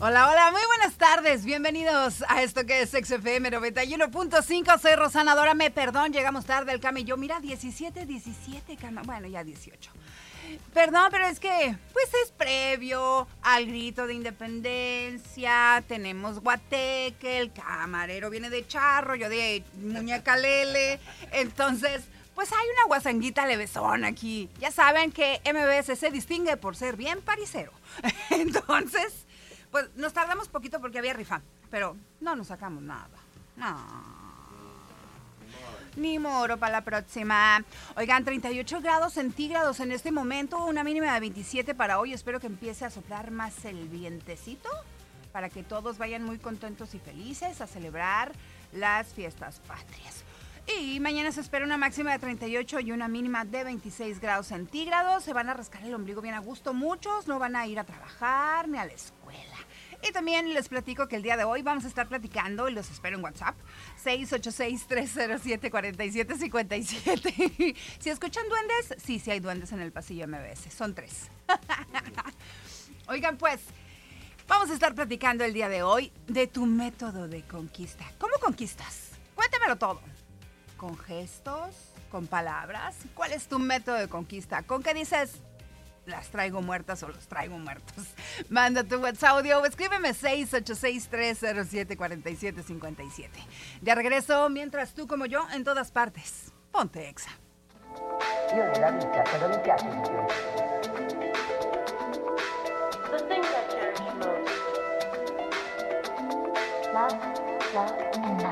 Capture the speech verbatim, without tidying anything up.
Hola, hola, muy buenas tardes. Bienvenidos a esto que es X F M noventa y uno punto cinco. Soy Rosana Dora. Me perdón, llegamos tarde el Cama y yo. Mira, diecisiete, diecisiete, Cama. Bueno, ya dieciocho. Perdón, pero es que, pues es previo al grito de independencia. Tenemos guateque, el camarero viene de charro, yo de muñeca lele. Entonces, pues hay una guasanguita levesón aquí. Ya saben que M B S se distingue por ser bien parisero. Entonces, pues nos tardamos poquito porque había rifa, pero no nos sacamos nada. No. Ni moro para la próxima. Oigan, treinta y ocho grados centígrados en este momento, una mínima de veintisiete para hoy. Espero que empiece a soplar más el vientecito para que todos vayan muy contentos y felices a celebrar las fiestas patrias. Y mañana se espera una máxima de treinta y ocho y una mínima de veintiséis grados centígrados. Se van a rascar el ombligo bien a gusto. Muchos no van a ir a trabajar ni a la escuela. Y también les platico que el día de hoy vamos a estar platicando, y los espero en WhatsApp, seis ocho seis, tres cero siete, cuatro siete cinco siete. Si escuchan duendes, sí, sí hay duendes en el pasillo M B S. Son tres. Oigan, pues, vamos a estar platicando el día de hoy de tu método de conquista. ¿Cómo conquistas? Cuéntamelo todo. ¿Con gestos? ¿Con palabras? ¿Cuál es tu método de conquista? ¿Con qué dices, las traigo muertas o los traigo muertos? Manda tu WhatsApp audio o escríbeme seis ocho seis, tres cero siete, cuatro siete cinco siete. Ya regreso, mientras tú como yo, en todas partes. Ponte Exa. Io nella vita, cosa mi piace di più? The things I cherish most. Love, love, and love.